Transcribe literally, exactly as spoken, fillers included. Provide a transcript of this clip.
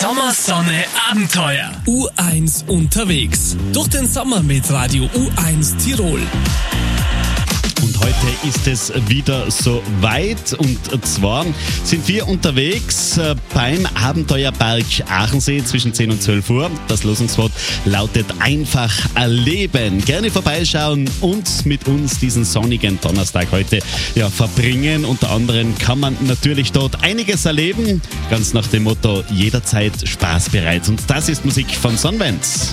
Sommersonne Abenteuer. U eins unterwegs. Durch den Sommer mit Radio U eins Tirol. Und heute ist es wieder so weit, und zwar sind wir unterwegs beim Abenteuerpark Aachensee zwischen zehn und zwölf Uhr. Das Losungswort lautet einfach erleben. Gerne vorbeischauen und mit uns diesen sonnigen Donnerstag heute ja, verbringen. Unter anderem kann man natürlich dort einiges erleben, ganz nach dem Motto jederzeit spaßbereit. Und das ist Musik von Sunvance.